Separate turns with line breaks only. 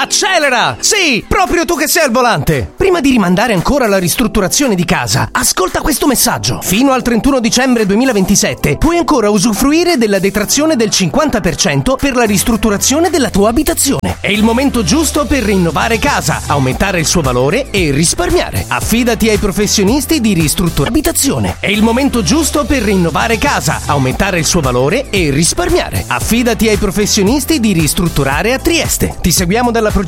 Accelera! Sì, proprio tu che sei al volante! Prima di rimandare ancora la ristrutturazione di casa, ascolta questo messaggio. Fino al 31 dicembre 2027 puoi ancora usufruire della detrazione del 50% per la ristrutturazione della tua abitazione. È il momento giusto per rinnovare casa, aumentare il suo valore e risparmiare. Affidati ai professionisti di ristruttura abitazione. È il momento giusto per rinnovare casa, aumentare il suo valore e risparmiare. Affidati ai professionisti di ristrutturare a Trieste. Ti seguiamo dalla